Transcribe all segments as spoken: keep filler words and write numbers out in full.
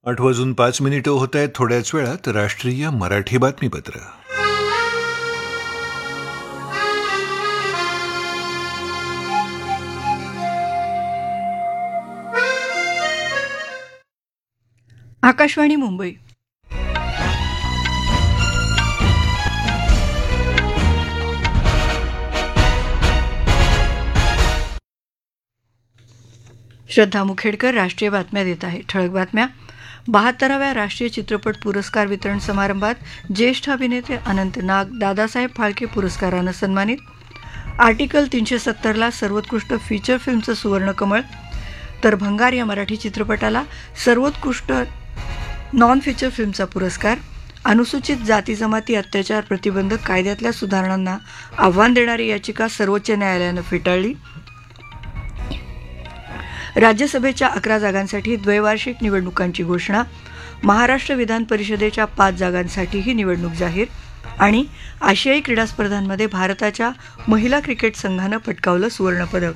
आठ वाजून पाच मिनिटं होत आहेत. थोड्याच वेळात राष्ट्रीय मराठी बातमीपत्र. आकाशवाणी मुंबई. श्रद्धा मुखेडकर राष्ट्रीय बातम्या देत आहे. ठळक बातम्या. बहात्तराव्या राष्ट्रीय चित्रपट पुरस्कार वितरण समारंभात ज्येष्ठ अभिनेते अनंत नाग दादासाहेब फाळके पुरस्कारानं सन्मानित. आर्टिकल तीनशे सत्तरला सर्वोत्कृष्ट फीचर फिल्मचं सुवर्णकमळ, तर भंगार या मराठी चित्रपटाला सर्वोत्कृष्ट नॉन फीचर फिल्मचा पुरस्कार. अनुसूचित जाती जमाती अत्याचार प्रतिबंधक कायद्यातल्या सुधारणांना आव्हान देणारी याचिका सर्वोच्च न्यायालयानं फेटाळली. राज्यसभेच्या अकरा जागांसाठी द्वैवार्षिक निवडणुकांची घोषणा. महाराष्ट्र विधान परिषदेच्या पाच जागांसाठीही निवडणूक जाहीर. आणि आशियाई क्रीडा स्पर्धांमध्ये भारताच्या महिला क्रिकेट संघानं पटकावलं सुवर्णपदक.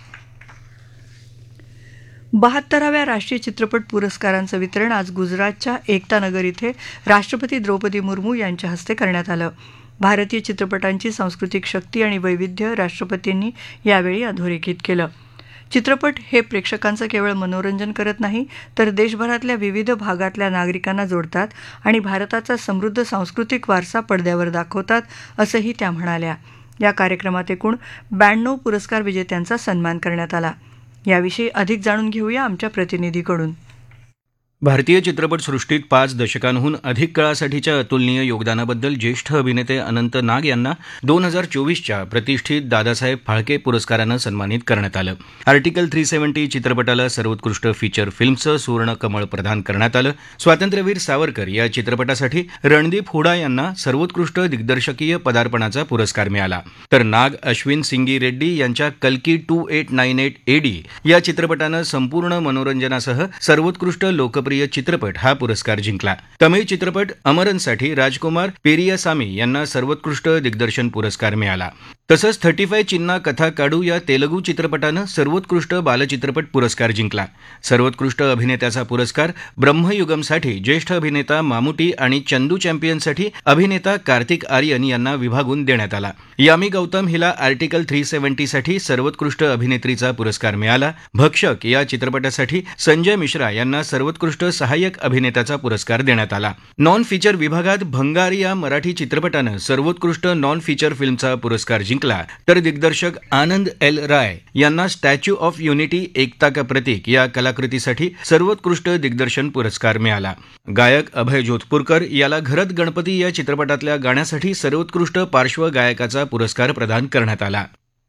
बहात्तराव्या राष्ट्रीय चित्रपट पुरस्कारांचं वितरण आज गुजरातच्या एकता नगर इथे राष्ट्रपती द्रौपदी मुर्मू यांच्या हस्ते करण्यात आलं. भारतीय चित्रपटांची सांस्कृतिक शक्ती आणि वैविध्य राष्ट्रपतींनी यावेळी अधोरेखित केलं. चित्रपट हे प्रेक्षकांचं केवळ मनोरंजन करत नाही, तर देशभरातल्या विविध भागातल्या नागरिकांना जोडतात आणि भारताचा समृद्ध सांस्कृतिक वारसा पडद्यावर दाखवतात, असंही त्या म्हणाल्या. या कार्यक्रमात एकूण ब्याण्णव पुरस्कार विजेत्यांचा सन्मान करण्यात आला. याविषयी अधिक जाणून घेऊया आमच्या प्रतिनिधीकडून. भारतीय चित्रपटसृष्टीत पाच दशकांहून अधिक काळासाठीच्या अतुलनीय योगदानाबद्दल ज्येष्ठ अभिनेते अनंत नाग यांना दोन हजार चोवीसच्या प्रतिष्ठित दादासाहेब फाळके पुरस्कारानं सन्मानित करण्यात आलं. आर्टिकल थ्री सेव्हन्टी चित्रपटाला सर्वोत्कृष्ट फीचर फिल्मचं सुवर्ण कमळ प्रदान करण्यात आलं. स्वातंत्र्यवीर सावरकर या चित्रपटासाठी रणदीप हुडा यांना सर्वोत्कृष्ट दिग्दर्शकीय पदार्पणाचा पुरस्कार मिळाला. तर नाग अश्विन सिंगी रेड्डी यांच्या कल्की to eight nine eight eddy या चित्रपटानं संपूर्ण मनोरंजनासह सर्वोत्कृष्ट लोकप्रिय चित्रपट हा पुरस्कार जिंकला. तमिळ चित्रपट अमरनसाठी राजकुमार पेरियासामी यांना सर्वोत्कृष्ट दिग्दर्शन पुरस्कार मिळाला. तसंच थर्टी फाय चिन्ना कथा काडू या तेलुगू चित्रपटानं सर्वोत्कृष्ट बालचित्रपट पुरस्कार जिंकला. सर्वोत्कृष्ट अभिनेत्याचा पुरस्कार ब्रह्मयुगमसाठी ज्येष्ठ अभिनेता मामुटी आणि चंदू चॅम्पियनसाठी अभिनेता कार्तिक आर्यन यांना विभागून देण्यात आला. यामी गौतम हिला आर्टिकल थ्री सेव्हन्टीसाठी सर्वोत्कृष्ट अभिनेत्रीचा पुरस्कार मिळाला. भक्षक या चित्रपटासाठी संजय मिश्रा यांना सर्वोत्कृष्ट सहाय्यक अभिनेत्याचा पुरस्कार देण्यात आला. नॉन फीचर विभागात भंगार या मराठी चित्रपटानं सर्वोत्कृष्ट नॉन फीचर फिल्मचा पुरस्कार जिंकला. तर दिग्दर्शक आनंद एल राय यांना स्टॅच्यू ऑफ युनिटी एकता का प्रतीक या कलाकृतीसाठी सर्वोत्कृष्ट दिग्दर्शन पुरस्कार मिळाला. गायक अभय जोधपूरकर याला घरत गणपती या चित्रपटातल्या गाण्यासाठी सर्वोत्कृष्ट पार्श्वगायकाचा पुरस्कार प्रदान करण्यात आला.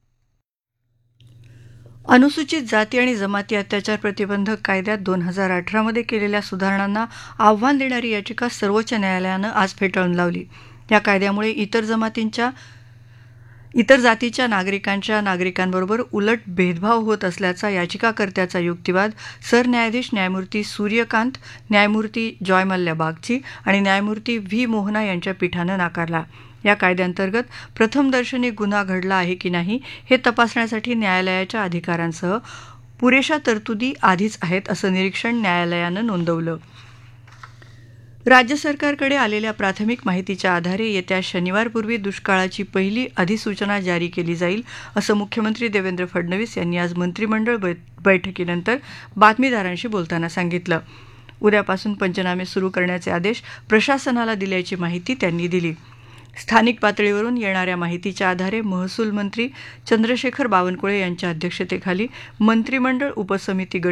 अनुसूचित जाती आणि जमाती अत्याचार प्रतिबंधक कायद्यात दोन हजार अठरामध्ये केलेल्या सुधारणांना आव्हान देणारी याचिका सर्वोच्च न्यायालयानं आज फेटाळून लावली. या कायद्यामुळे इतर जमातींच्या इतर जातीच्या नागरिकांच्या नागरिकांबरोबर उलट भेदभाव होत असल्याचा याचिकाकर्त्याचा युक्तिवाद सरन्यायाधीश न्यायमूर्ती सूर्यकांत, न्यायमूर्ती जॉय मल्ल्या बागची आणि न्यायमूर्ती व्ही मोहना यांच्या पीठानं नाकारला. या कायद्यांतर्गत प्रथमदर्शनी गुन्हा घडला आहे की नाही हे तपासण्यासाठी न्यायालयाच्या अधिकारांसह पुरेशा तरतुदी आधीच आहेत, असं निरीक्षण न्यायालयानं नोंदवलं. राज्य सरकारकडे आलेल्या प्राथमिक माहितीच्या आधारे येत्या शनिवारपूर्वी दुष्काळाची पहिली अधिसूचना जारी केली जाईल, असं मुख्यमंत्री देवेंद्र फडणवीस यांनी आज मंत्रिमंडळ बैठकीनंतर बातमीदारांशी बोलताना सांगितलं. उद्यापासून पंचनामे सुरू करण्याचे आदेश प्रशासनाला दिल्याची माहिती त्यांनी दिली. स्थानिक पातळीवरून येणाऱ्या माहितीच्या आधारे महसूल मंत्री चंद्रशेखर बावनकुळे यांच्या अध्यक्षतेखाली मंत्रिमंडळ उपसमिती